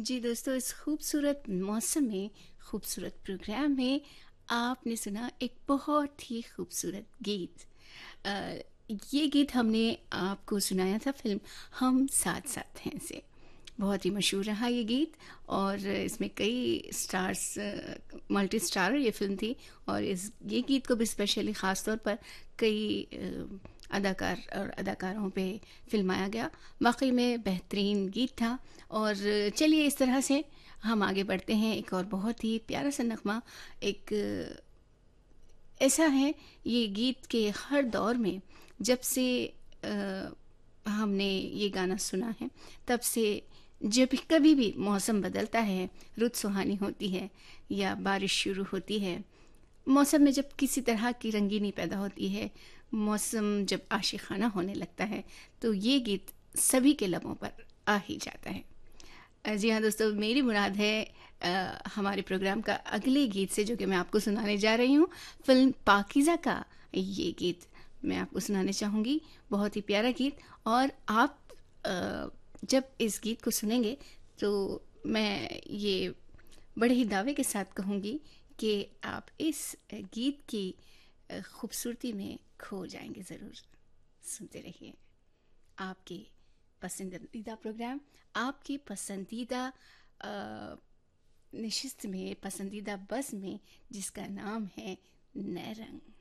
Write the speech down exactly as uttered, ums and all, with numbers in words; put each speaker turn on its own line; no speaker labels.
जी दोस्तों, इस खूबसूरत मौसम में खूबसूरत प्रोग्राम में आपने सुना एक बहुत ही खूबसूरत गीत। अ, ये गीत हमने आपको सुनाया था फिल्म हम साथ साथ हैं से। बहुत ही मशहूर रहा ये गीत और इसमें कई स्टार्स, मल्टी स्टारर ये फिल्म थी और इस ये गीत को भी स्पेशली ख़ास तौर पर कई अ, अदाकार और अदाकारों पे फिल्माया गया। वाकई में बेहतरीन गीत था। और चलिए इस तरह से हम आगे बढ़ते हैं। एक और बहुत ही प्यारा सा नगमा, एक ऐसा है, ये गीत के हर दौर में जब से अ, हमने ये गाना सुना है तब से जब भी कभी भी मौसम बदलता है, रुत सुहानी होती है या बारिश शुरू होती है, मौसम में जब किसी तरह की रंगीनी पैदा होती है, मौसम जब आशिकाना होने लगता है, तो ये गीत सभी के लबों पर आ ही जाता है। अ, जी हाँ दोस्तों, मेरी मुराद है अ, हमारे प्रोग्राम का अगले गीत से, जो कि मैं आपको सुनाने जा रही हूँ। फिल्म पाकीज़ा का ये गीत मैं आपको सुनाने चाहूँगी। बहुत ही प्यारा गीत। और आप अ, जब इस गीत को सुनेंगे तो मैं ये बड़े ही दावे के साथ कहूँगी कि आप इस गीत की अ, खूबसूरती में खो जाएंगे ज़रूर। सुनते रहिए आपके पसंदीदा प्रोग्राम, आपकी पसंदीदा अ, निशिस्त में, पसंदीदा बस में, जिसका नाम है नए रंग।